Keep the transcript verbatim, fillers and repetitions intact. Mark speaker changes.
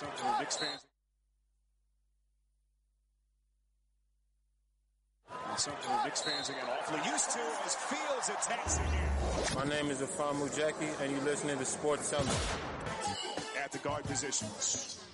Speaker 1: something the Knicks fans. Something the Knicks fans are getting awfully used to as Fields attacks again.
Speaker 2: My name is Afam Mujaki, and you're listening to Sports Summit.
Speaker 1: At the guard positions.